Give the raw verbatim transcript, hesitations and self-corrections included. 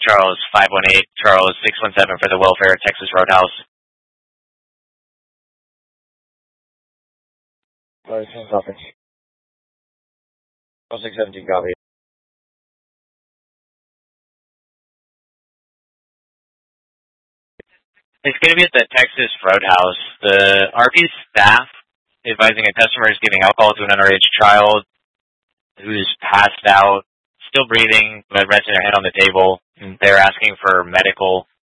Charles five one eight, Charles six one seven for the welfare, Texas Roadhouse. Alright, same copy. Oh six seventeen copy. It's going to be at the Texas Roadhouse. The R P staff advising a customer is giving alcohol to an underage child who's passed out, still breathing, but resting their head on the table. And they're asking for medical